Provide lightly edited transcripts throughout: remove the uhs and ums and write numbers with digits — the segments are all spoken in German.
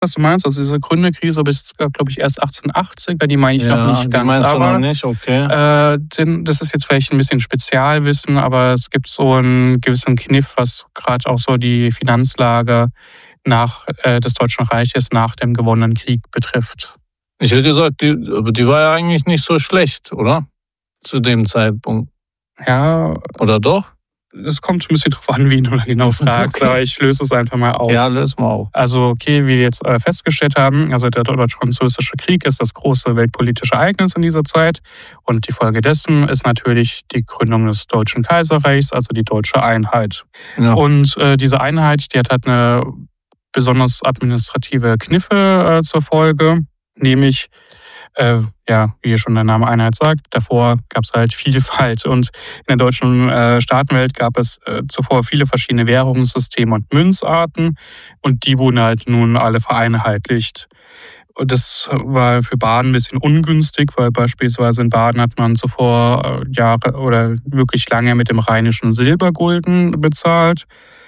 was du meinst. Also diese Gründerkrise bis, glaube ich, erst 1880er, die meine ich noch nicht ganz. Die meinst du noch nicht, okay. Das ist jetzt vielleicht ein bisschen Spezialwissen, aber es gibt so einen gewissen Kniff, was gerade auch so die Finanzlage des Deutschen Reiches nach dem gewonnenen Krieg betrifft. Ich hätte gesagt, die war ja eigentlich nicht so schlecht, oder? Zu dem Zeitpunkt. Ja. Oder doch? Es kommt ein bisschen drauf an, wen du genau fragst, okay. Aber ich löse es einfach mal auf. Ja, löse mal auf. Also, okay, wie wir jetzt festgestellt haben, also der Deutsch-Französische Krieg ist das große weltpolitische Ereignis in dieser Zeit und die Folge dessen ist natürlich die Gründung des Deutschen Kaiserreichs, also die deutsche Einheit. Ja. Und diese Einheit, die hat halt eine besonders administrative Kniffe zur Folge, nämlich wie schon der Name Einheit sagt, davor gab es halt Vielfalt und in der deutschen Staatenwelt gab es zuvor viele verschiedene Währungssysteme und Münzarten und die wurden halt nun alle vereinheitlicht. Und das war für Baden ein bisschen ungünstig, weil beispielsweise in Baden hat man zuvor Jahre oder wirklich lange mit dem rheinischen Silbergulden bezahlt.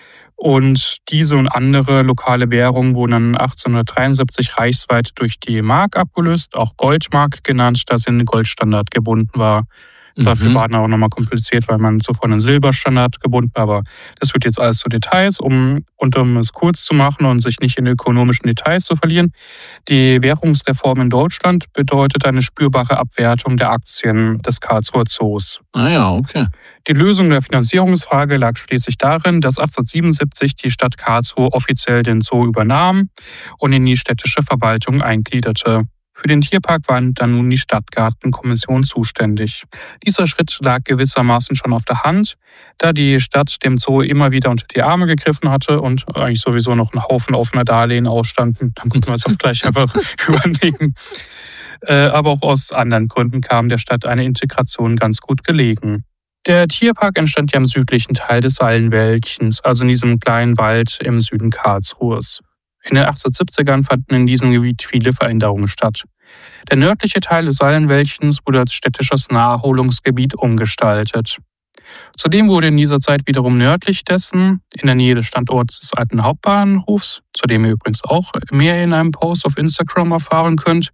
Und diese und andere lokale Währungen wurden dann 1873 reichsweit durch die Mark abgelöst, auch Goldmark genannt, da sie an den Goldstandard gebunden war. Das war für Baden auch nochmal kompliziert, weil man zuvor einen Silberstandard gebunden war. Aber das wird jetzt alles zu Details, um es kurz zu machen und sich nicht in ökonomischen Details zu verlieren. Die Währungsreform in Deutschland bedeutet eine spürbare Abwertung der Aktien des Karlsruher Zoos. Ah ja, okay. Die Lösung der Finanzierungsfrage lag schließlich darin, dass 1877 die Stadt Karlsruhe offiziell den Zoo übernahm und in die städtische Verwaltung eingliederte. Für den Tierpark war dann nun die Stadtgartenkommission zuständig. Dieser Schritt lag gewissermaßen schon auf der Hand, da die Stadt dem Zoo immer wieder unter die Arme gegriffen hatte und eigentlich sowieso noch ein Haufen offener Darlehen ausstanden. Dann konnten wir es auch gleich einfach übernehmen. Aber auch aus anderen Gründen kam der Stadt eine Integration ganz gut gelegen. Der Tierpark entstand ja im südlichen Teil des Sallenwäldchens, also in diesem kleinen Wald im Süden Karlsruhes. In den 1870ern fanden in diesem Gebiet viele Veränderungen statt. Der nördliche Teil des Sallenwäldchens wurde als städtisches Naherholungsgebiet umgestaltet. Zudem wurde in dieser Zeit wiederum nördlich dessen, in der Nähe des Standorts des alten Hauptbahnhofs, zu dem ihr übrigens auch mehr in einem Post auf Instagram erfahren könnt,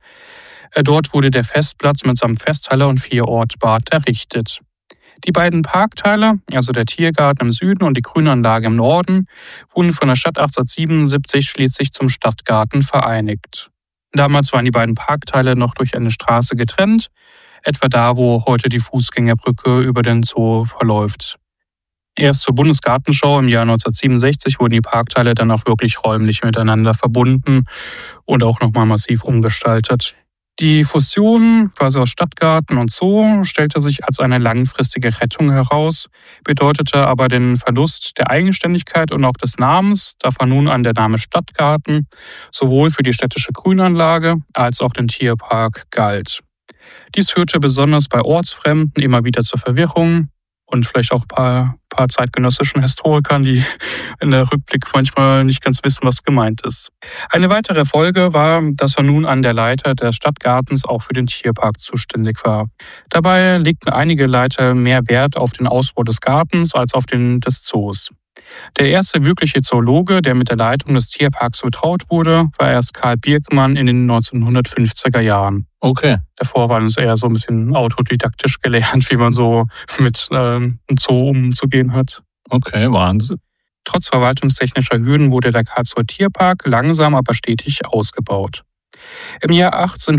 dort wurde der Festplatz mitsamt Festhalle und Vierortbad errichtet. Die beiden Parkteile, also der Tiergarten im Süden und die Grünanlage im Norden, wurden von der Stadt 1877 schließlich zum Stadtgarten vereinigt. Damals waren die beiden Parkteile noch durch eine Straße getrennt, etwa da, wo heute die Fußgängerbrücke über den Zoo verläuft. Erst zur Bundesgartenschau im Jahr 1967 wurden die Parkteile dann auch wirklich räumlich miteinander verbunden und auch nochmal massiv umgestaltet. Die Fusion quasi aus Stadtgarten und Zoo stellte sich als eine langfristige Rettung heraus, bedeutete aber den Verlust der Eigenständigkeit und auch des Namens, da von nun an der Name Stadtgarten sowohl für die städtische Grünanlage als auch den Tierpark galt. Dies führte besonders bei Ortsfremden immer wieder zur Verwirrung und vielleicht auch ein paar zeitgenössischen Historikern, die in der Rückblick manchmal nicht ganz wissen, was gemeint ist. Eine weitere Folge war, dass von nun an der Leiter des Stadtgartens auch für den Tierpark zuständig war. Dabei legten einige Leiter mehr Wert auf den Ausbau des Gartens als auf den des Zoos. Der erste wirkliche Zoologe, der mit der Leitung des Tierparks betraut wurde, war erst Karl Birkmann in den 1950er Jahren. Okay. Davor war es eher so ein bisschen autodidaktisch gelernt, wie man so mit einem Zoo umzugehen hat. Okay, Wahnsinn. Trotz verwaltungstechnischer Hürden wurde der Karlsruher Tierpark langsam aber stetig ausgebaut. Im Jahr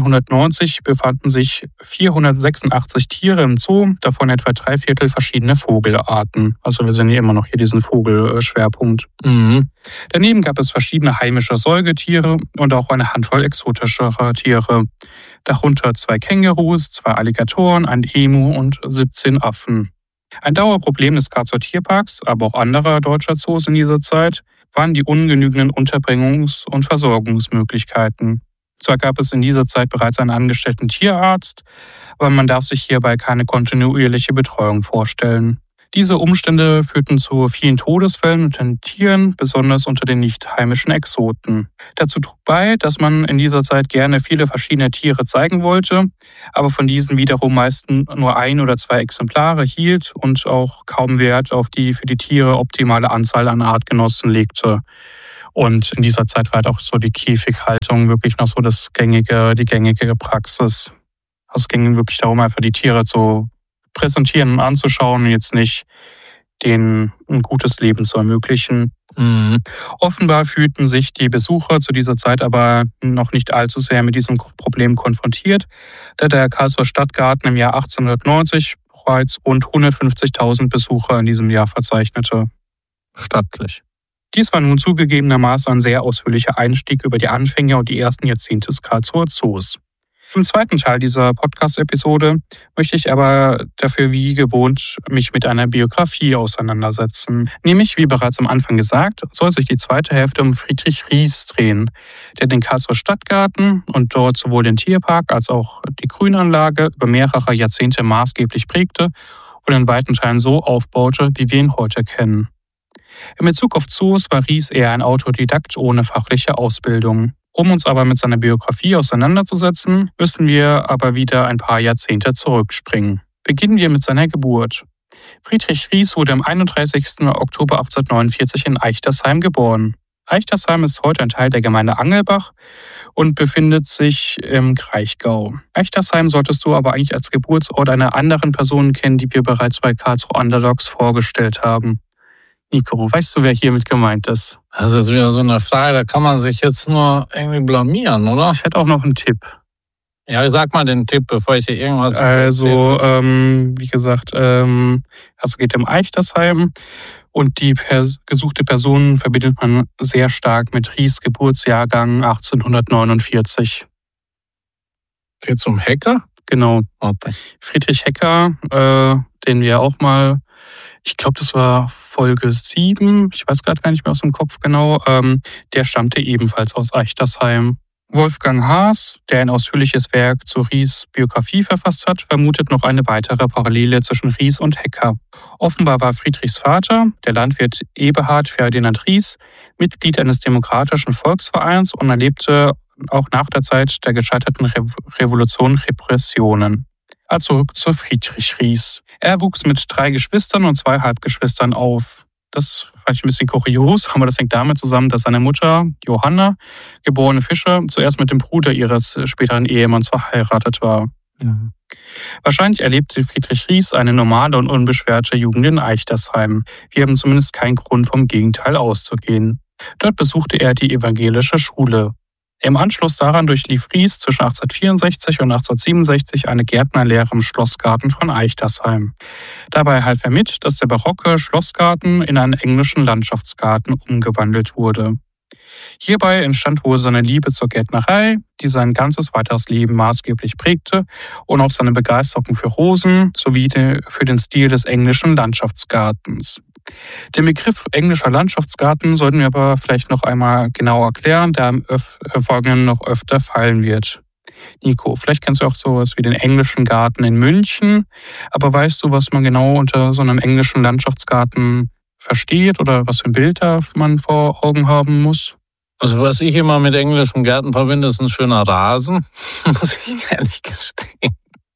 1890 befanden sich 486 Tiere im Zoo, davon etwa 3/4 verschiedene Vogelarten. Also wir sehen hier immer noch diesen Vogelschwerpunkt. Daneben gab es verschiedene heimische Säugetiere und auch eine Handvoll exotischerer Tiere. Darunter 2 Kängurus, 2 Alligatoren, ein Emu und 17 Affen. Ein Dauerproblem des Karlsruher Tierparks, aber auch anderer deutscher Zoos in dieser Zeit, waren die ungenügenden Unterbringungs- und Versorgungsmöglichkeiten. Zwar gab es in dieser Zeit bereits einen angestellten Tierarzt, aber man darf sich hierbei keine kontinuierliche Betreuung vorstellen. Diese Umstände führten zu vielen Todesfällen unter den Tieren, besonders unter den nicht heimischen Exoten. Dazu trug bei, dass man in dieser Zeit gerne viele verschiedene Tiere zeigen wollte, aber von diesen wiederum meistens nur 1 oder 2 Exemplare hielt und auch kaum Wert auf die für die Tiere optimale Anzahl an Artgenossen legte. Und in dieser Zeit war halt auch so die Käfighaltung wirklich noch so die gängige Praxis. Also es ging wirklich darum, einfach die Tiere zu präsentieren und anzuschauen und jetzt nicht denen ein gutes Leben zu ermöglichen. Offenbar fühlten sich die Besucher zu dieser Zeit aber noch nicht allzu sehr mit diesem Problem konfrontiert, da der Karlsruher Stadtgarten im Jahr 1890 bereits rund 150.000 Besucher in diesem Jahr verzeichnete. Stattlich. Dies war nun zugegebenermaßen ein sehr ausführlicher Einstieg über die Anfänge und die ersten Jahrzehnte des Karlsruher Zoos. Im zweiten Teil dieser Podcast-Episode möchte ich aber dafür wie gewohnt mich mit einer Biografie auseinandersetzen. Nämlich, wie bereits am Anfang gesagt, soll sich die zweite Hälfte um Friedrich Ries drehen, der den Karlsruher Stadtgarten und dort sowohl den Tierpark als auch die Grünanlage über mehrere Jahrzehnte maßgeblich prägte und in weiten Teilen so aufbaute, wie wir ihn heute kennen. In Bezug auf Zoos war Ries eher ein Autodidakt ohne fachliche Ausbildung. Um uns aber mit seiner Biografie auseinanderzusetzen, müssen wir aber wieder ein paar Jahrzehnte zurückspringen. Beginnen wir mit seiner Geburt. Friedrich Ries wurde am 31. Oktober 1849 in Eichtersheim geboren. Eichtersheim ist heute ein Teil der Gemeinde Angelbach und befindet sich im Kraichgau. Eichtersheim solltest du aber eigentlich als Geburtsort einer anderen Person kennen, die wir bereits bei Karlsruhe Underdogs vorgestellt haben. Nico, weißt du, wer hiermit gemeint ist? Das ist wieder so eine Frage, da kann man sich jetzt nur irgendwie blamieren, oder? Ich hätte auch noch einen Tipp. Ja, sag mal den Tipp, bevor ich hier irgendwas... Also, wie gesagt, es geht um Eichtersheim und die gesuchte Person verbindet man sehr stark mit Ries Geburtsjahrgang 1849. Geht zum Hecker? Genau. Okay. Friedrich Hecker, den wir auch mal... Ich glaube, das war Folge 7, ich weiß gerade gar nicht mehr aus dem Kopf genau, der stammte ebenfalls aus Eichtersheim. Wolfgang Haas, der ein ausführliches Werk zu Ries Biografie verfasst hat, vermutet noch eine weitere Parallele zwischen Ries und Hecker. Offenbar war Friedrichs Vater, der Landwirt Eberhard Ferdinand Ries, Mitglied eines demokratischen Volksvereins und erlebte auch nach der Zeit der gescheiterten Revolution Repressionen. Zurück zu Friedrich Ries. Er wuchs mit 3 Geschwistern und 2 Halbgeschwistern auf. Das fand ich ein bisschen kurios, aber das hängt damit zusammen, dass seine Mutter, Johanna, geborene Fischer, zuerst mit dem Bruder ihres späteren Ehemanns verheiratet war. Ja. Wahrscheinlich erlebte Friedrich Ries eine normale und unbeschwerte Jugend in Eichtersheim. Wir haben zumindest keinen Grund, vom Gegenteil auszugehen. Dort besuchte er die evangelische Schule. Im Anschluss daran durchlief Ries zwischen 1864 und 1867 eine Gärtnerlehre im Schlossgarten von Eichtersheim. Dabei half er mit, dass der barocke Schlossgarten in einen englischen Landschaftsgarten umgewandelt wurde. Hierbei entstand wohl seine Liebe zur Gärtnerei, die sein ganzes weiteres Leben maßgeblich prägte, und auch seine Begeisterung für Rosen sowie für den Stil des englischen Landschaftsgartens. Den Begriff englischer Landschaftsgarten sollten wir aber vielleicht noch einmal genau erklären, der im Folgenden noch öfter fallen wird. Nico, vielleicht kennst du auch sowas wie den englischen Garten in München, aber weißt du, was man genau unter so einem englischen Landschaftsgarten versteht oder was für ein Bild da man vor Augen haben muss? Also was ich immer mit englischen Gärten verbinde, ist ein schöner Rasen, muss ich ehrlich gestehen.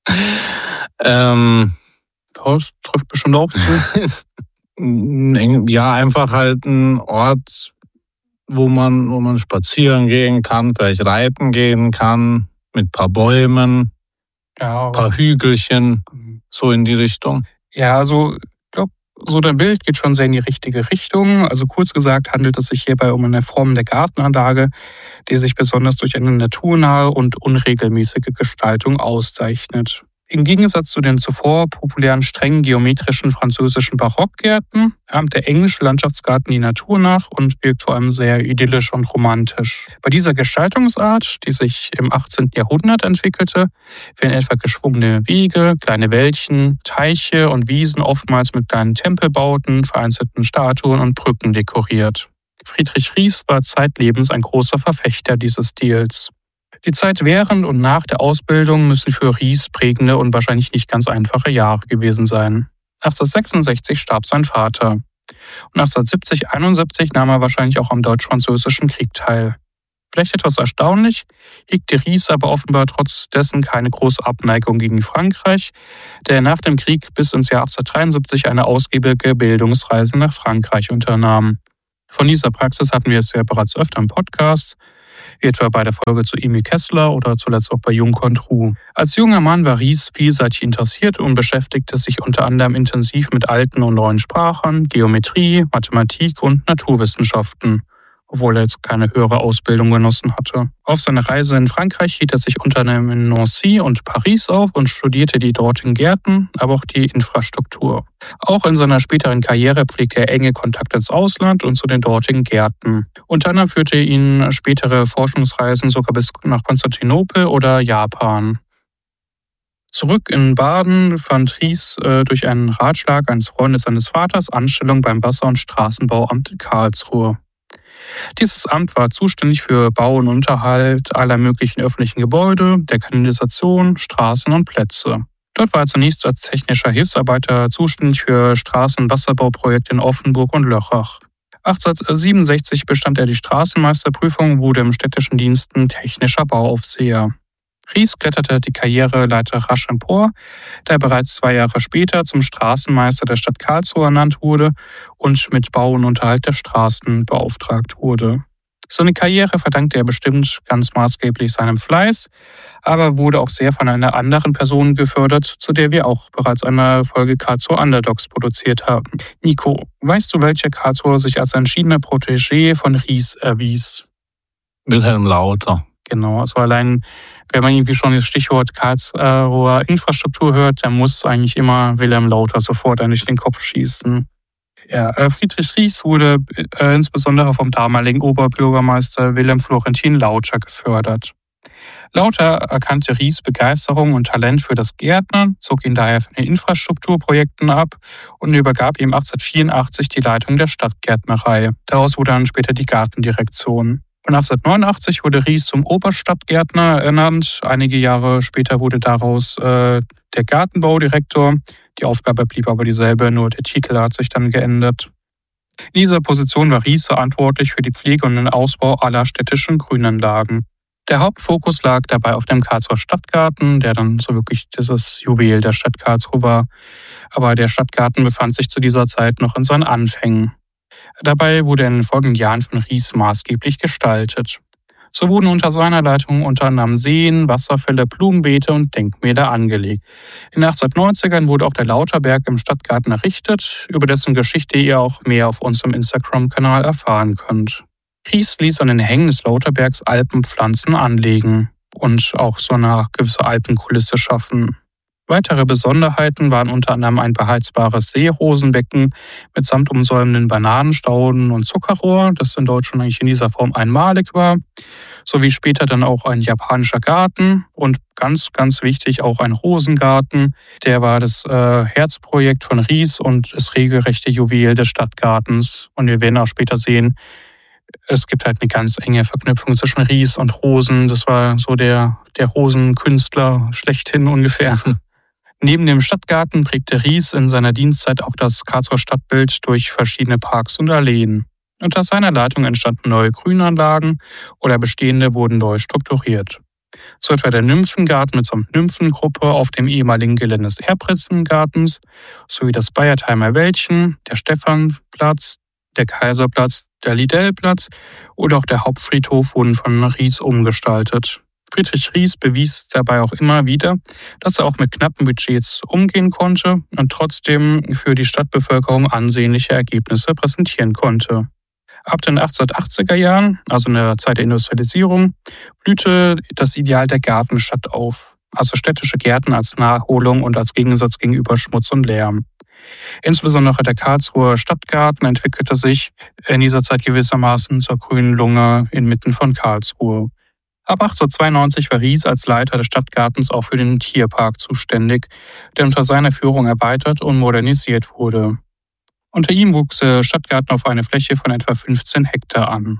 Das trifft bestimmt auch zu. Ja, einfach halt ein Ort, wo man spazieren gehen kann, vielleicht reiten gehen kann, mit ein paar Bäumen, Ja, ein paar Hügelchen, so in die Richtung. Ja, also ich glaube, so dein Bild geht schon sehr in die richtige Richtung. Also kurz gesagt handelt es sich hierbei um eine Form der Gartenanlage, die sich besonders durch eine naturnahe und unregelmäßige Gestaltung auszeichnet. Im Gegensatz zu den zuvor populären strengen geometrischen französischen Barockgärten ahmt der englische Landschaftsgarten die Natur nach und wirkt vor allem sehr idyllisch und romantisch. Bei dieser Gestaltungsart, die sich im 18. Jahrhundert entwickelte, werden etwa geschwungene Wege, kleine Wäldchen, Teiche und Wiesen oftmals mit kleinen Tempelbauten, vereinzelten Statuen und Brücken dekoriert. Friedrich Ries war zeitlebens ein großer Verfechter dieses Stils. Die Zeit während und nach der Ausbildung müssen für Ries prägende und wahrscheinlich nicht ganz einfache Jahre gewesen sein. 1866 starb sein Vater. Und 1870-71 nahm er wahrscheinlich auch am Deutsch-Französischen Krieg teil. Vielleicht etwas erstaunlich, hegte Ries aber offenbar trotz dessen keine große Abneigung gegen Frankreich, der nach dem Krieg bis ins Jahr 1873 eine ausgiebige Bildungsreise nach Frankreich unternahm. Von dieser Praxis hatten wir es ja bereits öfter im Podcast, wie etwa bei der Folge zu Emil Kessler oder zuletzt auch bei Jung und Ruh. Als junger Mann war Ries vielseitig interessiert und beschäftigte sich unter anderem intensiv mit alten und neuen Sprachen, Geometrie, Mathematik und Naturwissenschaften, obwohl er jetzt keine höhere Ausbildung genossen hatte. Auf seiner Reise in Frankreich hielt er sich unter anderem in Nancy und Paris auf und studierte die dortigen Gärten, aber auch die Infrastruktur. Auch in seiner späteren Karriere pflegte er enge Kontakte ins Ausland und zu den dortigen Gärten. Unter anderem führte ihn spätere Forschungsreisen sogar bis nach Konstantinopel oder Japan. Zurück in Baden fand Ries durch einen Ratschlag eines Freundes seines Vaters Anstellung beim Wasser- und Straßenbauamt in Karlsruhe. Dieses Amt war zuständig für Bau und Unterhalt aller möglichen öffentlichen Gebäude, der Kanalisation, Straßen und Plätze. Dort war er zunächst als technischer Hilfsarbeiter zuständig für Straßen- und Wasserbauprojekte in Offenburg und Lörrach. 1867 bestand er die Straßenmeisterprüfung und wurde im städtischen Diensten technischer Bauaufseher. Ries kletterte die Karriereleiter rasch empor, da er bereits 2 Jahre später zum Straßenmeister der Stadt Karlsruhe ernannt wurde und mit Bau und Unterhalt der Straßen beauftragt wurde. Seine Karriere verdankte er bestimmt ganz maßgeblich seinem Fleiß, aber wurde auch sehr von einer anderen Person gefördert, zu der wir auch bereits eine Folge Karlsruhe Underdogs produziert haben. Nico, weißt du, welcher Karlsruher sich als entschiedener Protégé von Ries erwies? Wilhelm Lauter. Genau, also allein, wenn man irgendwie schon das Stichwort Karlsruher Infrastruktur hört, dann muss eigentlich immer Wilhelm Lauter sofort an durch den Kopf schießen. Ja, Friedrich Ries wurde insbesondere vom damaligen Oberbürgermeister Wilhelm Florentin Lauter gefördert. Lauter erkannte Ries Begeisterung und Talent für das Gärtnern, zog ihn daher von den Infrastrukturprojekten ab und übergab ihm 1884 die Leitung der Stadtgärtnerei. Daraus wurde dann später die Gartendirektion. Von 1889 wurde Ries zum Oberstadtgärtner ernannt. Einige Jahre später wurde daraus der Gartenbaudirektor. Die Aufgabe blieb aber dieselbe, nur der Titel hat sich dann geändert. In dieser Position war Ries verantwortlich für die Pflege und den Ausbau aller städtischen Grünanlagen. Der Hauptfokus lag dabei auf dem Karlsruher Stadtgarten, der dann so wirklich dieses Juwel der Stadt Karlsruhe war. Aber der Stadtgarten befand sich zu dieser Zeit noch in seinen Anfängen. Dabei wurde er in den folgenden Jahren von Ries maßgeblich gestaltet. So wurden unter seiner Leitung unter anderem Seen, Wasserfälle, Blumenbeete und Denkmäler angelegt. In den 1890ern wurde auch der Lauterberg im Stadtgarten errichtet, über dessen Geschichte ihr auch mehr auf unserem Instagram-Kanal erfahren könnt. Ries ließ an den Hängen des Lauterbergs Alpenpflanzen anlegen und auch so eine gewisse Alpenkulisse schaffen. Weitere Besonderheiten waren unter anderem ein beheizbares Seerosenbecken mit samtumsäumenden Bananenstauden und Zuckerrohr, das in Deutschland eigentlich in dieser Form einmalig war, sowie später dann auch ein japanischer Garten und ganz, ganz wichtig auch ein Rosengarten. Der war das Herzprojekt von Ries und das regelrechte Juwel des Stadtgartens. Und wir werden auch später sehen, es gibt halt eine ganz enge Verknüpfung zwischen Ries und Rosen. Das war so der Rosenkünstler schlechthin ungefähr. Neben dem Stadtgarten prägte Ries in seiner Dienstzeit auch das Karlsruher Stadtbild durch verschiedene Parks und Alleen. Unter seiner Leitung entstanden neue Grünanlagen oder bestehende wurden neu strukturiert. So etwa der Nymphengarten mitsamt Nymphengruppe auf dem ehemaligen Gelände des Erbprinzengartens sowie das Bayertheimer Wäldchen, der Stephanplatz, der Kaiserplatz, der Lidellplatz oder auch der Hauptfriedhof wurden von Ries umgestaltet. Friedrich Ries bewies dabei auch immer wieder, dass er auch mit knappen Budgets umgehen konnte und trotzdem für die Stadtbevölkerung ansehnliche Ergebnisse präsentieren konnte. Ab den 1880er Jahren, also in der Zeit der Industrialisierung, blühte das Ideal der Gartenstadt auf, also städtische Gärten als Naherholung und als Gegensatz gegenüber Schmutz und Lärm. Insbesondere der Karlsruher Stadtgarten entwickelte sich in dieser Zeit gewissermaßen zur grünen Lunge inmitten von Karlsruhe. Ab 1892 war Ries als Leiter des Stadtgartens auch für den Tierpark zuständig, der unter seiner Führung erweitert und modernisiert wurde. Unter ihm wuchs der Stadtgarten auf eine Fläche von etwa 15 Hektar an.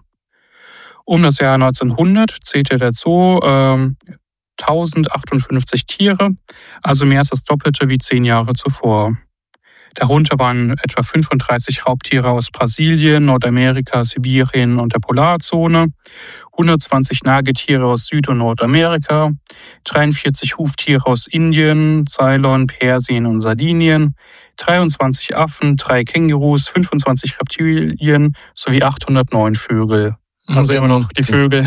Um das Jahr 1900 zählte der Zoo 1058 Tiere, also mehr als das Doppelte wie 10 Jahre zuvor. Darunter waren etwa 35 Raubtiere aus Brasilien, Nordamerika, Sibirien und der Polarzone, 120 Nagetiere aus Süd- und Nordamerika, 43 Huftiere aus Indien, Ceylon, Persien und Sardinien, 23 Affen, 3 Kängurus, 25 Reptilien sowie 809 Vögel. Also immer noch die Vögel,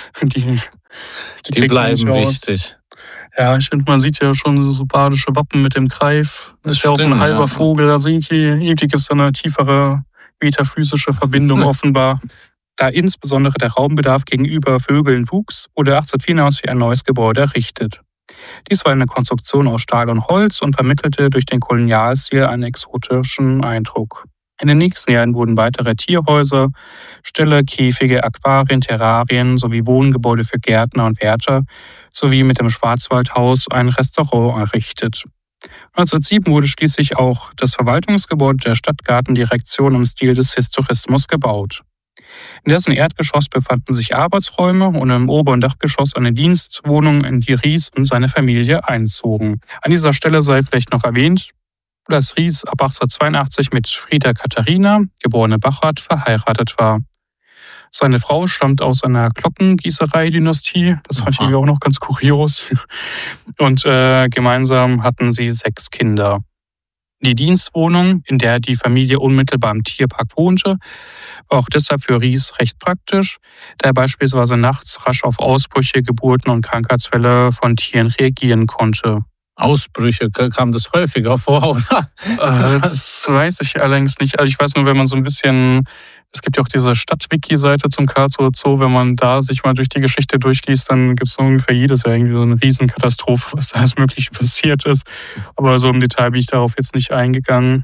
die bleiben wichtig. Ja, ich finde, man sieht ja schon so badische Wappen mit dem Greif. Das ist ja auch ein halber Vogel. Also irgendwie gibt es eine tiefere metaphysische Verbindung offenbar. Da insbesondere der Raumbedarf gegenüber Vögeln wuchs, wurde 1894 ein neues Gebäude errichtet. Dies war eine Konstruktion aus Stahl und Holz und vermittelte durch den Kolonialstil einen exotischen Eindruck. In den nächsten Jahren wurden weitere Tierhäuser, Ställe, Käfige, Aquarien, Terrarien sowie Wohngebäude für Gärtner und Wärter sowie mit dem Schwarzwaldhaus ein Restaurant errichtet. 1907 wurde schließlich auch das Verwaltungsgebäude der Stadtgartendirektion im Stil des Historismus gebaut. In dessen Erdgeschoss befanden sich Arbeitsräume und im oberen Dachgeschoss eine Dienstwohnung, in die Ries und seine Familie einzogen. An dieser Stelle sei vielleicht noch erwähnt, dass Ries ab 1882 mit Frieda Katharina, geborene Bachert, verheiratet war. Seine Frau stammt aus einer Glockengießerei-Dynastie, das fand ich auch noch ganz kurios. Und gemeinsam hatten sie 6 Kinder. Die Dienstwohnung, in der die Familie unmittelbar im Tierpark wohnte, war auch deshalb für Ries recht praktisch, da er beispielsweise nachts rasch auf Ausbrüche, Geburten und Krankheitsfälle von Tieren reagieren konnte. Ausbrüche, kam das häufiger vor, oder? Das weiß ich allerdings nicht. Also ich weiß nur, wenn man so ein bisschen, es gibt ja auch diese Stadt-Wiki-Seite zum Karlsruher Zoo, wenn man da sich mal durch die Geschichte durchliest, dann gibt es ungefähr jedes Jahr irgendwie so eine Riesenkatastrophe, was da alles Mögliche passiert ist. Aber so im Detail bin ich darauf jetzt nicht eingegangen.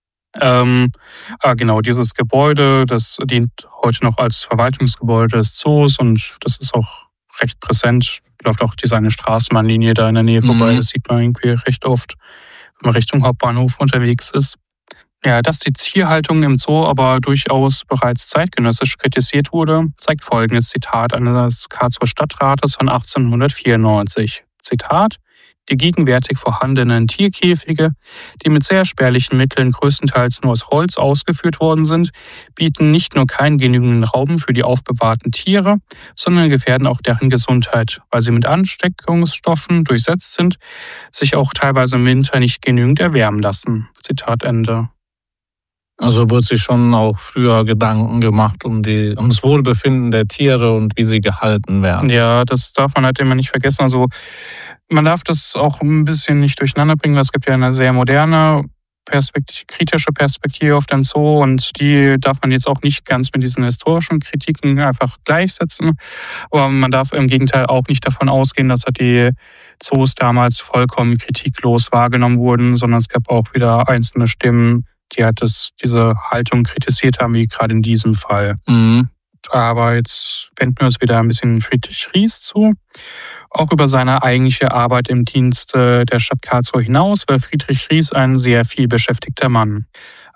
Genau, dieses Gebäude, das dient heute noch als Verwaltungsgebäude des Zoos und das ist auch recht präsent. Läuft auch diese eine Straßenbahnlinie da in der Nähe vorbei. Das sieht man irgendwie recht oft, wenn man Richtung Hauptbahnhof unterwegs ist. Ja, dass die Tierhaltung im Zoo aber durchaus bereits zeitgenössisch kritisiert wurde, zeigt folgendes Zitat eines Karlsruher Stadtrates von 1894. Zitat: Die gegenwärtig vorhandenen Tierkäfige, die mit sehr spärlichen Mitteln größtenteils nur aus Holz ausgeführt worden sind, bieten nicht nur keinen genügenden Raum für die aufbewahrten Tiere, sondern gefährden auch deren Gesundheit, weil sie mit Ansteckungsstoffen durchsetzt sind, sich auch teilweise im Winter nicht genügend erwärmen lassen. Zitat Ende. Also wurde sich schon auch früher Gedanken gemacht ums Wohlbefinden der Tiere und wie sie gehalten werden. Ja, das darf man halt immer nicht vergessen. Also man darf das auch ein bisschen nicht durcheinander bringen, weil es gibt ja eine sehr moderne kritische Perspektive auf den Zoo und die darf man jetzt auch nicht ganz mit diesen historischen Kritiken einfach gleichsetzen. Aber man darf im Gegenteil auch nicht davon ausgehen, dass die Zoos damals vollkommen kritiklos wahrgenommen wurden, sondern es gab auch wieder einzelne Stimmen, die halt diese Haltung kritisiert haben, wie gerade in diesem Fall. Aber jetzt wenden wir uns wieder ein bisschen Friedrich Ries zu. Auch über seine eigentliche Arbeit im Dienste der Stadt Karlsruhe hinaus war Friedrich Ries ein sehr viel beschäftigter Mann.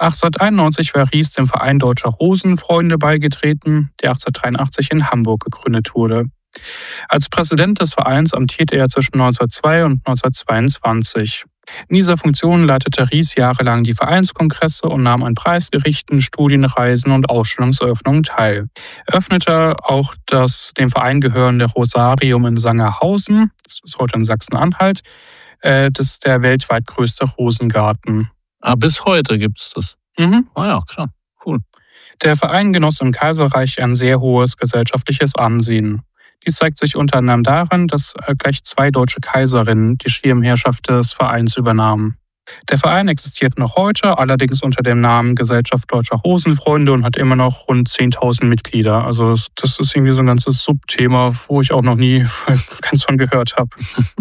1891 war Ries dem Verein Deutscher Rosenfreunde beigetreten, der 1883 in Hamburg gegründet wurde. Als Präsident des Vereins amtierte er zwischen 1902 und 1922. In dieser Funktion leitete Ries jahrelang die Vereinskongresse und nahm an Preisgerichten, Studienreisen und Ausstellungseröffnungen teil. Er öffnete auch das dem Verein gehörende Rosarium in Sangerhausen, das ist heute in Sachsen-Anhalt, das ist der weltweit größte Rosengarten. Bis heute gibt es das? Ja, klar, cool. Der Verein genoss im Kaiserreich ein sehr hohes gesellschaftliches Ansehen. Dies zeigt sich unter anderem daran, dass gleich 2 deutsche Kaiserinnen die Schirmherrschaft des Vereins übernahmen. Der Verein existiert noch heute, allerdings unter dem Namen Gesellschaft Deutscher Rosenfreunde und hat immer noch rund 10.000 Mitglieder. Also das ist irgendwie so ein ganzes Subthema, wo ich auch noch nie ganz von gehört habe.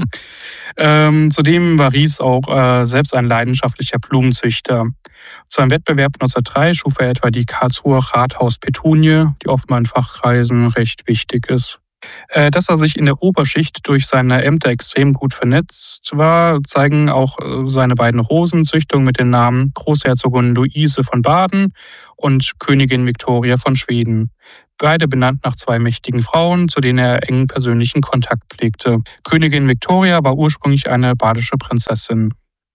Zudem war Ries auch selbst ein leidenschaftlicher Blumenzüchter. Zu einem Wettbewerb 1903 schuf er etwa die Karlsruher Rathaus-Petunie, die offenbar in Fachkreisen recht wichtig ist. Dass er sich in der Oberschicht durch seine Ämter extrem gut vernetzt war, zeigen auch seine beiden Rosenzüchtungen mit den Namen Großherzogin Luise von Baden und Königin Victoria von Schweden. Beide benannt nach 2 mächtigen Frauen, zu denen er engen persönlichen Kontakt pflegte. Königin Victoria war ursprünglich eine badische Prinzessin.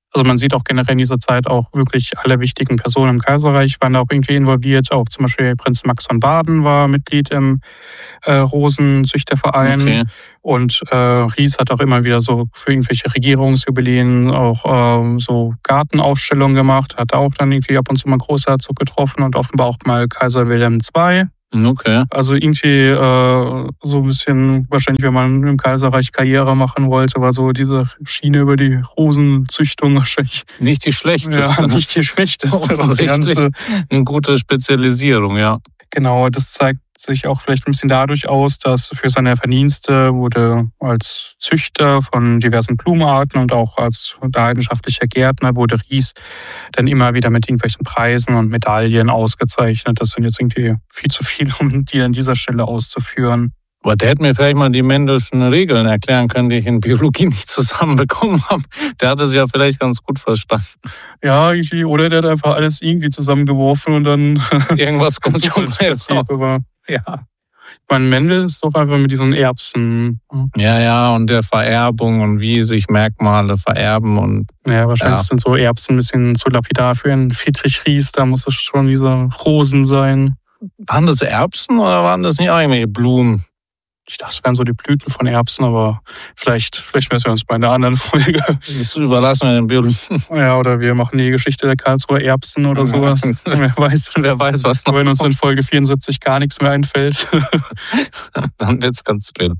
Also man sieht auch generell in dieser Zeit auch wirklich alle wichtigen Personen im Kaiserreich waren da auch irgendwie involviert. Auch zum Beispiel Prinz Max von Baden war Mitglied im Rosenzüchterverein. Okay. Und Ries hat auch immer wieder so für irgendwelche Regierungsjubiläen auch so Gartenausstellungen gemacht. Hat auch dann irgendwie ab und zu mal Großherzog getroffen und offenbar auch mal Kaiser Wilhelm II. Okay. Also irgendwie so ein bisschen, wahrscheinlich, wenn man im Kaiserreich Karriere machen wollte, war so diese Schiene über die Rosenzüchtung wahrscheinlich Nicht die schlechteste. ja, nicht die schlechteste. Offensichtlich eine gute Spezialisierung, ja. Genau, das zeigt sich auch vielleicht ein bisschen dadurch aus, dass für seine Verdienste wurde als Züchter von diversen Blumenarten und auch als leidenschaftlicher Gärtner wurde Ries dann immer wieder mit irgendwelchen Preisen und Medaillen ausgezeichnet. Das sind jetzt irgendwie viel zu viel, um die an dieser Stelle auszuführen. Aber der hätte mir vielleicht mal die Mendelschen Regeln erklären können, die ich in Biologie nicht zusammenbekommen habe. Der hat es ja vielleicht ganz gut verstanden. Ja, irgendwie, oder der hat einfach alles irgendwie zusammengeworfen und dann Irgendwas kommt schon Zufallsprinzip, raus. aber Ja. ich meine, Mendel ist doch einfach mit diesen Erbsen. Ja, und der Vererbung und wie sich Merkmale vererben und Ja, wahrscheinlich Ja. sind so Erbsen ein bisschen zu lapidar für einen Friedrich Ries. Da muss es schon diese Rosen sein. waren das Erbsen oder waren das nicht auch irgendwelche Blumen? Ich dachte, es wären so die Blüten von Erbsen, aber vielleicht müssen wir uns bei einer anderen Folge. Das überlassen wir den Biologen. Ja, oder wir machen die Geschichte der Karlsruher Erbsen oder sowas. Wer weiß, was noch wenn uns in Folge 74 gar nichts mehr einfällt. Dann wird's ganz wild.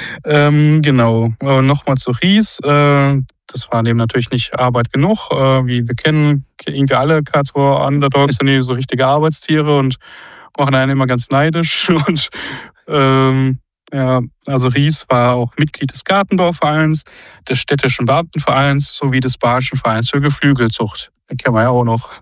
Genau. Nochmal zu Ries. Das war dem natürlich nicht Arbeit genug. Wie wir kennen, irgendwie alle Karlsruher Underdogs sind die so richtige Arbeitstiere und machen einen immer ganz neidisch. Und ja, also Ries war auch Mitglied des Gartenbauvereins, des städtischen Beamtenvereins sowie des Badischen Vereins für Geflügelzucht. Den kennen wir ja auch noch.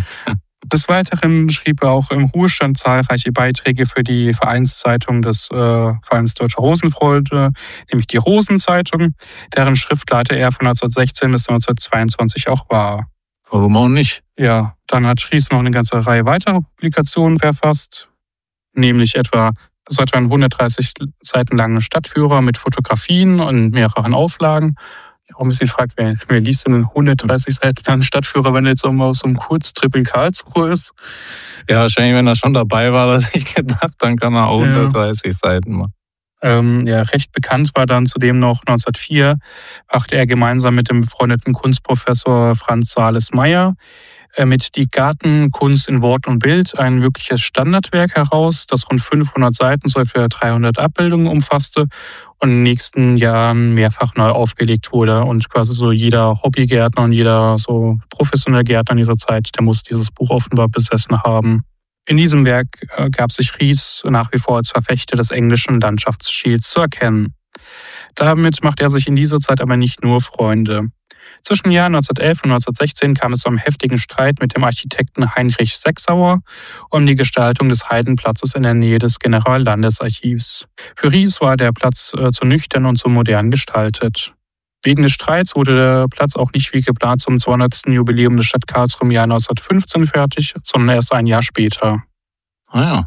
Des Weiteren schrieb er auch im Ruhestand zahlreiche Beiträge für die Vereinszeitung des Vereins Deutscher Rosenfreude, nämlich die Rosenzeitung, deren Schriftleiter er von 1916 bis 1922 auch war. Warum auch nicht? Ja, dann hat Ries noch eine ganze Reihe weiterer Publikationen verfasst, nämlich etwa einen 130 Seiten langen Stadtführer mit Fotografien und mehreren Auflagen. Ich habe ein bisschen gefragt, wer liest denn einen 130 Seiten langen Stadtführer, wenn er jetzt auch mal auf so einem Kurztrip in Karlsruhe ist? Ja, wahrscheinlich, wenn er schon dabei war, dass ich gedacht, dann kann er auch 130 Seiten machen. Ja, recht bekannt war dann zudem noch 1904, brachte er gemeinsam mit dem befreundeten Kunstprofessor Franz Sales-Meyer mit Die Gartenkunst in Wort und Bild ein wirkliches Standardwerk heraus, das rund 500 Seiten, so etwa 300 Abbildungen umfasste und in den nächsten Jahren mehrfach neu aufgelegt wurde. Und quasi so jeder Hobbygärtner und jeder so professionelle Gärtner in dieser Zeit, der muss dieses Buch offenbar besessen haben. In diesem Werk gab sich Ries nach wie vor als Verfechter des englischen Landschaftsstils zu erkennen. Damit macht er sich in dieser Zeit aber nicht nur Freunde. Zwischen den Jahren 1911 und 1916 kam es zu einem heftigen Streit mit dem Architekten Heinrich Sechsauer um die Gestaltung des Heidenplatzes in der Nähe des Generallandesarchivs. Für Ries war der Platz zu nüchtern und zu modern gestaltet. Wegen des Streits wurde der Platz auch nicht wie geplant zum 200. Jubiläum der Stadt Karlsruhe im Jahr 1915 fertig, sondern erst ein Jahr später. Ah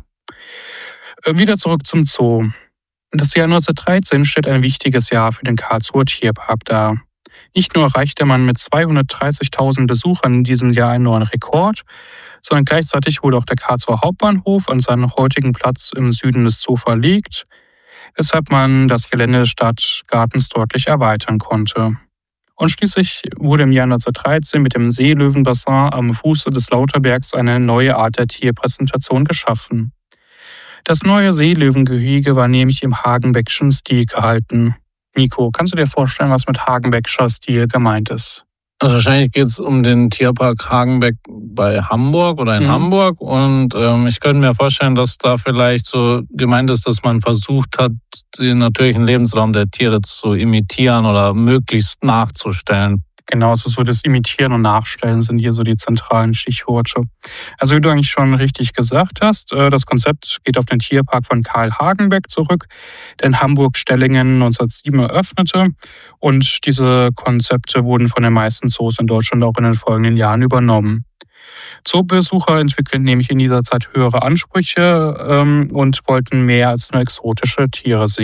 ja. Wieder zurück zum Zoo. Das Jahr 1913 stellt ein wichtiges Jahr für den Karlsruher Tierpark dar. Nicht nur erreichte man mit 230.000 Besuchern in diesem Jahr einen neuen Rekord, sondern gleichzeitig wurde auch der Karlsruher Hauptbahnhof an seinen heutigen Platz im Süden des Zoos verlegt, weshalb man das Gelände des Stadtgartens deutlich erweitern konnte. Und schließlich wurde im Jahr 1913 mit dem Seelöwenbassin am Fuße des Lauterbergs eine neue Art der Tierpräsentation geschaffen. Das neue Seelöwengehege war nämlich im Hagenbeckschen Stil gehalten. Nico, kannst du dir vorstellen, was mit Hagenbeckscher Stil gemeint ist? Also wahrscheinlich geht es um den Tierpark Hagenbeck bei Hamburg oder in Hamburg. Und ich könnte mir vorstellen, dass da vielleicht so gemeint ist, dass man versucht hat, den natürlichen Lebensraum der Tiere zu imitieren oder möglichst nachzustellen. Genau, also so das Imitieren und Nachstellen sind hier so die zentralen Stichworte. Also wie du eigentlich schon richtig gesagt hast, das Konzept geht auf den Tierpark von Karl Hagenbeck zurück, der in Hamburg-Stellingen 1907 eröffnete. Und diese Konzepte wurden von den meisten Zoos in Deutschland auch in den folgenden Jahren übernommen. Zoobesucher entwickelten nämlich in dieser Zeit höhere Ansprüche und wollten mehr als nur exotische Tiere sehen.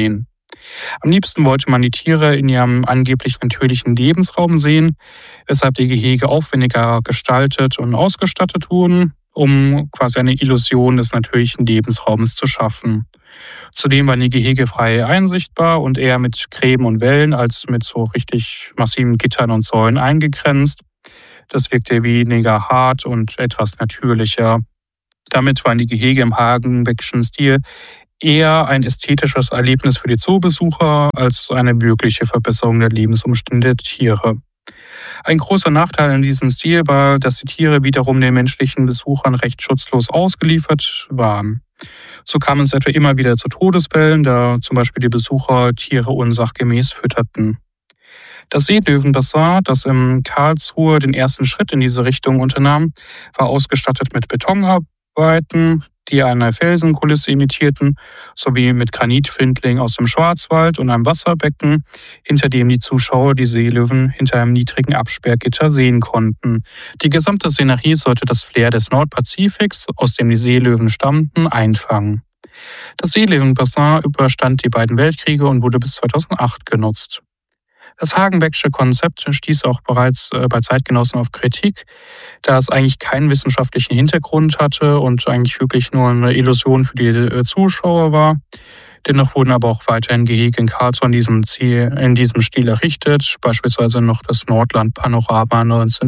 Am liebsten wollte man die Tiere in ihrem angeblich natürlichen Lebensraum sehen, weshalb die Gehege aufwendiger gestaltet und ausgestattet wurden, um quasi eine Illusion des natürlichen Lebensraums zu schaffen. Zudem waren die Gehege frei einsichtbar und eher mit Gräben und Wällen als mit so richtig massiven Gittern und Zäunen eingegrenzt. Das wirkte weniger hart und etwas natürlicher. Damit waren die Gehege im Hagenbeckschen Stil eher ein ästhetisches Erlebnis für die Zoobesucher als eine wirkliche Verbesserung der Lebensumstände der Tiere. Ein großer Nachteil in diesem Stil war, dass die Tiere wiederum den menschlichen Besuchern recht schutzlos ausgeliefert waren. So kam es etwa immer wieder zu Todesfällen, da zum Beispiel die Besucher Tiere unsachgemäß fütterten. Das Seelöwenbassin, das in Karlsruhe den ersten Schritt in diese Richtung unternahm, war ausgestattet mit Betonarbeiten, die eine Felsenkulisse imitierten, sowie mit Granitfindling aus dem Schwarzwald und einem Wasserbecken, hinter dem die Zuschauer die Seelöwen hinter einem niedrigen Absperrgitter sehen konnten. Die gesamte Szenerie sollte das Flair des Nordpazifiks, aus dem die Seelöwen stammten, einfangen. Das Seelöwenbassin überstand die beiden Weltkriege und wurde bis 2008 genutzt. Das Hagenbecksche Konzept stieß auch bereits bei Zeitgenossen auf Kritik, da es eigentlich keinen wissenschaftlichen Hintergrund hatte und eigentlich wirklich nur eine Illusion für die Zuschauer war. Dennoch wurden aber auch weiterhin Gehege in Karlsruhe in diesem Stil errichtet, beispielsweise noch das Nordland-Panorama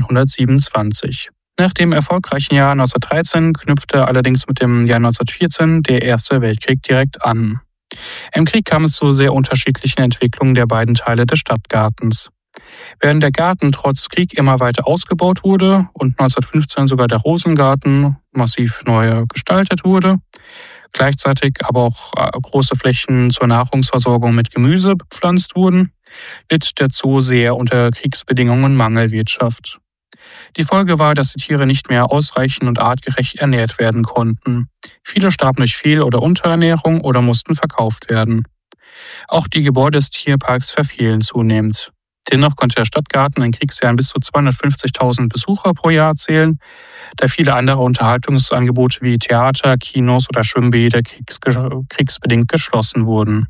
1927. Nach dem erfolgreichen Jahr 1913 knüpfte allerdings mit dem Jahr 1914 der Erste Weltkrieg direkt an. Im Krieg kam es zu sehr unterschiedlichen Entwicklungen der beiden Teile des Stadtgartens. Während der Garten trotz Krieg immer weiter ausgebaut wurde und 1915 sogar der Rosengarten massiv neu gestaltet wurde, gleichzeitig aber auch große Flächen zur Nahrungsversorgung mit Gemüse bepflanzt wurden, litt der Zoo sehr unter Kriegsbedingungen und Mangelwirtschaft. Die Folge war, dass die Tiere nicht mehr ausreichend und artgerecht ernährt werden konnten. Viele starben durch Fehl- oder Unterernährung oder mussten verkauft werden. Auch die Gebäude des Tierparks verfielen zunehmend. Dennoch konnte der Stadtgarten in Kriegsjahren bis zu 250.000 Besucher pro Jahr zählen, da viele andere Unterhaltungsangebote wie Theater, Kinos oder Schwimmbäder kriegsbedingt geschlossen wurden.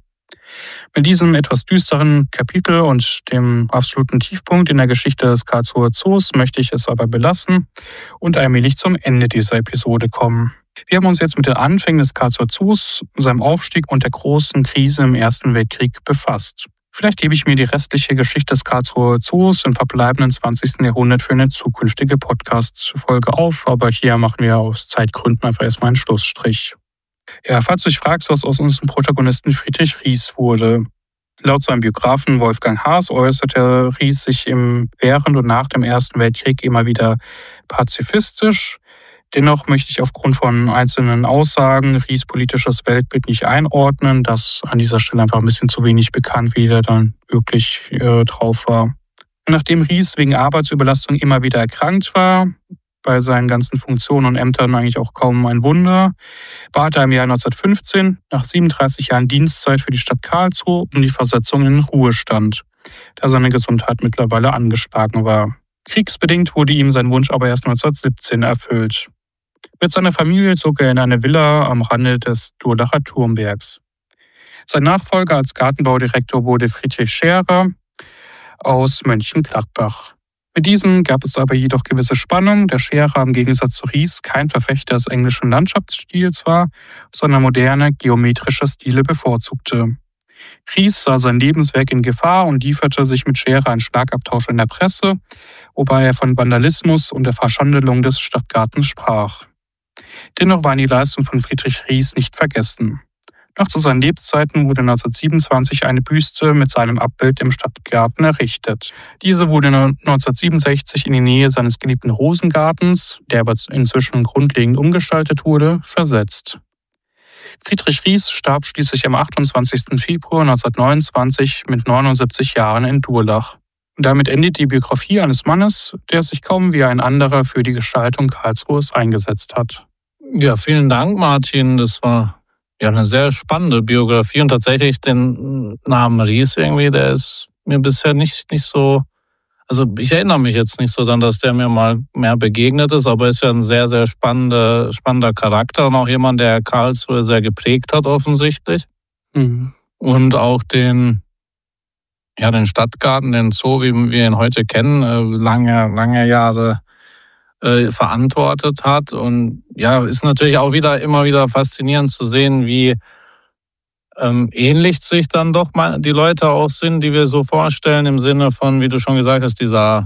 Mit diesem etwas düsteren Kapitel und dem absoluten Tiefpunkt in der Geschichte des Karlsruher Zoos möchte ich es aber belassen und allmählich zum Ende dieser Episode kommen. Wir haben uns jetzt mit den Anfängen des Karlsruher Zoos, seinem Aufstieg und der großen Krise im Ersten Weltkrieg befasst. Vielleicht hebe ich mir die restliche Geschichte des Karlsruher Zoos im verbleibenden 20. Jahrhundert für eine zukünftige Podcast-Folge auf, aber hier machen wir aus Zeitgründen einfach erstmal einen Schlussstrich. Ja, falls du dich fragst, was aus unserem Protagonisten Friedrich Ries wurde. Laut seinem Biografen Wolfgang Haas äußerte Ries sich während und nach dem Ersten Weltkrieg immer wieder pazifistisch. Dennoch möchte ich aufgrund von einzelnen Aussagen Ries politisches Weltbild nicht einordnen. Das an dieser Stelle einfach ein bisschen zu wenig bekannt, wie der dann wirklich drauf war. Nachdem Ries wegen Arbeitsüberlastung immer wieder erkrankt war, bei seinen ganzen Funktionen und Ämtern eigentlich auch kaum ein Wunder, bat er im Jahr 1915 nach 37 Jahren Dienstzeit für die Stadt Karlsruhe um die Versetzung in den Ruhestand, da seine Gesundheit mittlerweile angeschlagen war. Kriegsbedingt wurde ihm sein Wunsch aber erst 1917 erfüllt. Mit seiner Familie zog er in eine Villa am Rande des Durlacher Turmbergs. Sein Nachfolger als Gartenbaudirektor wurde Friedrich Scherer aus Mönchengladbach. Mit diesem gab es aber jedoch gewisse Spannung, da Scherer im Gegensatz zu Ries kein Verfechter des englischen Landschaftsstils war, sondern moderne, geometrische Stile bevorzugte. Ries sah sein Lebenswerk in Gefahr und lieferte sich mit Scherer einen Schlagabtausch in der Presse, wobei er von Vandalismus und der Verschandelung des Stadtgartens sprach. Dennoch waren die Leistungen von Friedrich Ries nicht vergessen. Noch zu seinen Lebzeiten wurde 1927 eine Büste mit seinem Abbild im Stadtgarten errichtet. Diese wurde 1967 in die Nähe seines geliebten Rosengartens, der aber inzwischen grundlegend umgestaltet wurde, versetzt. Friedrich Ries starb schließlich am 28. Februar 1929 mit 79 Jahren in Durlach. Und damit endet die Biografie eines Mannes, der sich kaum wie ein anderer für die Gestaltung Karlsruhes eingesetzt hat. Ja, vielen Dank, Martin. Das war ja eine sehr spannende Biografie und tatsächlich den Namen Ries irgendwie, der ist mir bisher nicht so, also ich erinnere mich jetzt nicht so daran, dass der mir mal mehr begegnet ist, aber ist ja ein sehr, sehr spannender Charakter und auch jemand, der Karlsruhe sehr geprägt hat offensichtlich. Mhm. und auch den Stadtgarten, den Zoo, wie wir ihn heute kennen, lange Jahre verantwortet hat. Und ja, ist natürlich auch immer wieder faszinierend zu sehen, wie ähnlich sich dann doch mal die Leute auch sind, die wir so vorstellen, im Sinne von, wie du schon gesagt hast, dieser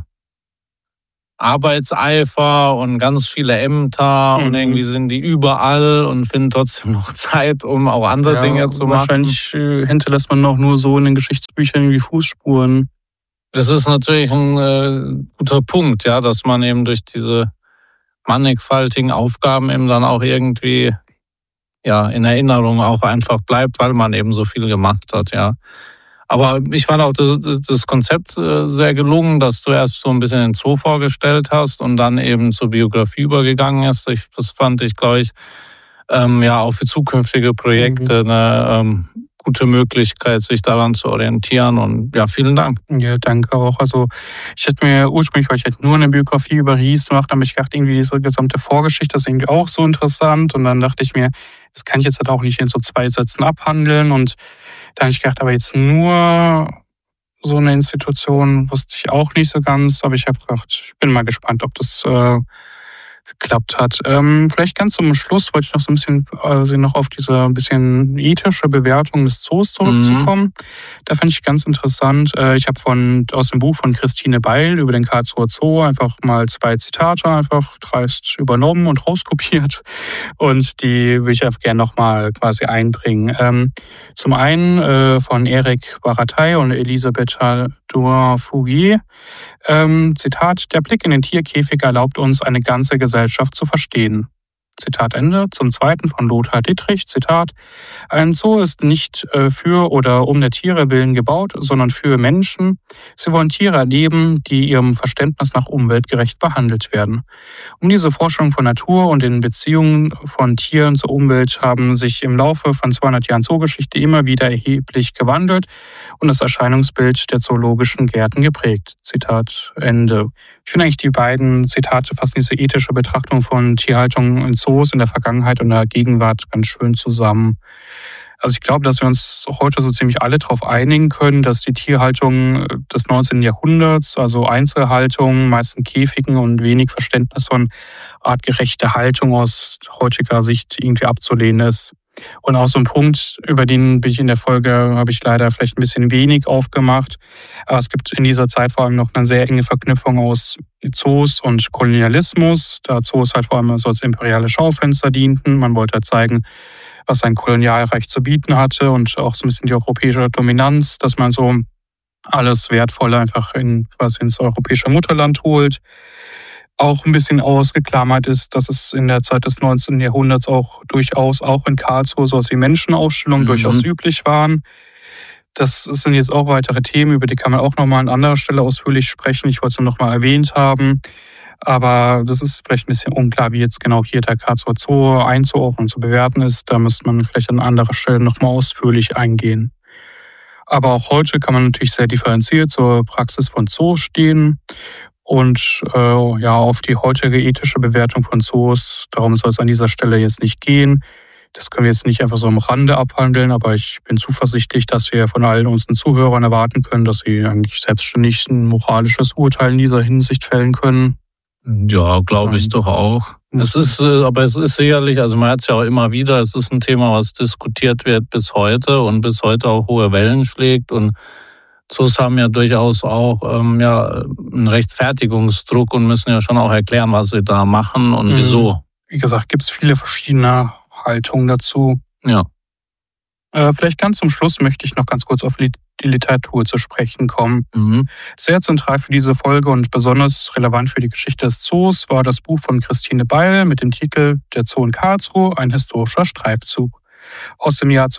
Arbeitseifer und ganz viele Ämter und irgendwie sind die überall und finden trotzdem noch Zeit, um auch andere Dinge zu machen. Wahrscheinlich hinterlässt man auch nur so in den Geschichtsbüchern irgendwie Fußspuren. Das ist natürlich ein guter Punkt, ja, dass man eben durch diese mannigfaltigen Aufgaben eben dann auch irgendwie in Erinnerung auch einfach bleibt, weil man eben so viel gemacht hat, ja. Aber ich fand auch das Konzept sehr gelungen, dass du erst so ein bisschen den Zoo vorgestellt hast und dann eben zur Biografie übergegangen ist. Das fand ich, glaube ich, auch für zukünftige Projekte eine gute Möglichkeit, sich daran zu orientieren. Und ja, vielen Dank. Ja, danke auch. Also ich hätte mir ursprünglich, weil ich halt nur eine Biografie über Ries gemacht, habe ich gedacht, irgendwie diese gesamte Vorgeschichte ist irgendwie auch so interessant. Und dann dachte ich mir, das kann ich jetzt halt auch nicht in so 2 Sätzen abhandeln. Und da habe ich gedacht, aber jetzt nur so eine Institution wusste ich auch nicht so ganz. Aber ich habe gedacht, ich bin mal gespannt, ob das geklappt hat. Vielleicht ganz zum Schluss wollte ich noch so ein bisschen noch auf diese ein bisschen ethische Bewertung des Zoos zurückzukommen. Da fand ich ganz interessant. Ich habe aus dem Buch von Christine Beil über den Karlsruher Zoo einfach mal 2 Zitate einfach dreist übernommen und rauskopiert. Und die will ich einfach gerne nochmal quasi einbringen. Zum einen von Eric Baratay und Elisabeth Douin-Fougier. Zitat: Der Blick in den Tierkäfig erlaubt uns, eine ganze Gesellschaft zu verstehen. Zitat Ende. Zum Zweiten von Lothar Dittrich, Zitat: Ein Zoo ist nicht für oder um der Tiere willen gebaut, sondern für Menschen. Sie wollen Tiere erleben, die ihrem Verständnis nach umweltgerecht behandelt werden. Um diese Forschung von Natur und den Beziehungen von Tieren zur Umwelt haben sich im Laufe von 200 Jahren Zoogeschichte immer wieder erheblich gewandelt und das Erscheinungsbild der zoologischen Gärten geprägt. Zitat Ende. Ich finde eigentlich die beiden Zitate fassen diese ethische Betrachtung von Tierhaltung in Zoos in der Vergangenheit und der Gegenwart ganz schön zusammen. Also ich glaube, dass wir uns heute so ziemlich alle darauf einigen können, dass die Tierhaltung des 19. Jahrhunderts, also Einzelhaltung, meist in Käfigen und wenig Verständnis von artgerechter Haltung aus heutiger Sicht irgendwie abzulehnen ist. Und auch so ein Punkt, über den bin ich in der Folge, habe ich leider vielleicht ein bisschen wenig aufgemacht. Aber es gibt in dieser Zeit vor allem noch eine sehr enge Verknüpfung aus Zoos und Kolonialismus, da Zoos halt vor allem so als imperiale Schaufenster dienten. Man wollte halt zeigen, was ein Kolonialreich zu bieten hatte und auch so ein bisschen die europäische Dominanz, dass man so alles Wertvolle einfach quasi ins europäische Mutterland holt. Auch ein bisschen ausgeklammert ist, dass es in der Zeit des 19. Jahrhunderts auch durchaus auch in Karlsruhe sowas wie Menschenausstellungen durchaus üblich waren. Das sind jetzt auch weitere Themen, über die kann man auch nochmal an anderer Stelle ausführlich sprechen. Ich wollte es nochmal erwähnt haben. Aber das ist vielleicht ein bisschen unklar, wie jetzt genau hier der Karlsruher Zoo einzuordnen und zu bewerten ist. Da müsste man vielleicht an anderer Stelle nochmal ausführlich eingehen. Aber auch heute kann man natürlich sehr differenziert zur Praxis von Zoos stehen. Und auf die heutige ethische Bewertung von Zoos, darum soll es an dieser Stelle jetzt nicht gehen. Das können wir jetzt nicht einfach so am Rande abhandeln, aber ich bin zuversichtlich, dass wir von allen unseren Zuhörern erwarten können, dass sie eigentlich selbstständig ein moralisches Urteil in dieser Hinsicht fällen können. Ja, glaube ich doch auch. Es ist sicherlich, also man hat es ja auch immer wieder, es ist ein Thema, was diskutiert wird bis heute und bis heute auch hohe Wellen schlägt, und Zoos haben ja durchaus auch einen Rechtfertigungsdruck und müssen ja schon auch erklären, was sie da machen und wieso. Wie gesagt, gibt es viele verschiedene Haltungen dazu. Ja. Vielleicht ganz zum Schluss möchte ich noch ganz kurz auf die Literatur zu sprechen kommen. Sehr zentral für diese Folge und besonders relevant für die Geschichte des Zoos war das Buch von Christine Beil mit dem Titel Der Zoo in Karlsruhe, ein historischer Streifzug aus dem Jahr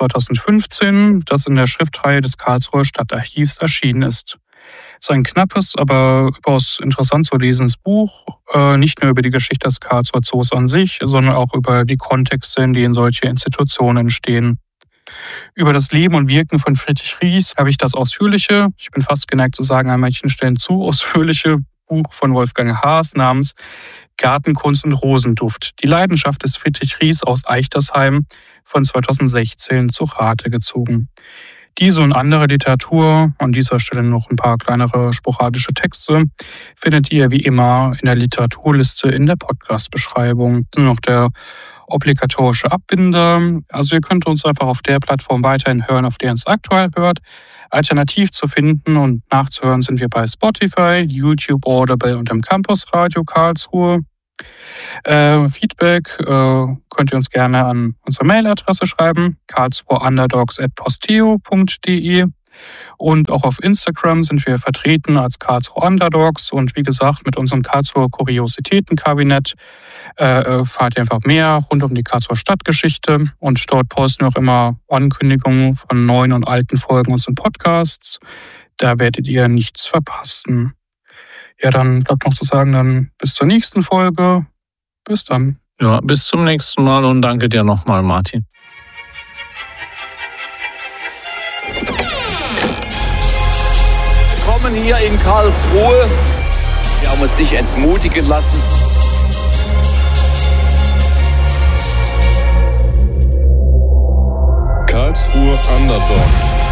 2015, das in der Schriftreihe des Karlsruher Stadtarchivs erschienen ist. Es ist ein knappes, aber überaus interessant zu lesendes Buch, nicht nur über die Geschichte des Karlsruher Zoos an sich, sondern auch über die Kontexte, in denen solche Institutionen entstehen. Über das Leben und Wirken von Friedrich Ries habe ich das ausführliche, ich bin fast geneigt zu sagen, an manchen Stellen zu ausführliche Buch von Wolfgang Haas namens Gartenkunst und Rosenduft. Die Leidenschaft des Friedrich Ries aus Eichtersheim von 2016 zu Rate gezogen. Diese und andere Literatur, an dieser Stelle noch ein paar kleinere sporadische Texte, findet ihr wie immer in der Literaturliste in der Podcast-Beschreibung. Nur noch der obligatorische Abbinder. Also ihr könnt uns einfach auf der Plattform weiterhin hören, auf der ihr uns aktuell hört. Alternativ zu finden und nachzuhören sind wir bei Spotify, YouTube, Audible und im Campus Radio Karlsruhe. Feedback könnt ihr uns gerne an unsere Mailadresse schreiben, karlsruheunderdogs@posteo.de. Und auch auf Instagram sind wir vertreten als Karlsruhe Underdogs. Und wie gesagt, mit unserem Karlsruher Kuriositätenkabinett erfahrt ihr einfach mehr rund um die Karlsruher Stadtgeschichte. Und dort posten wir auch immer Ankündigungen von neuen und alten Folgen unseres Podcasts. Da werdet ihr nichts verpassen. Ja, dann bleibt noch zu sagen, dann bis zur nächsten Folge. Bis dann. Ja, bis zum nächsten Mal und danke dir nochmal, Martin. Willkommen hier in Karlsruhe. Wir haben uns nicht entmutigen lassen. Karlsruhe Underdogs.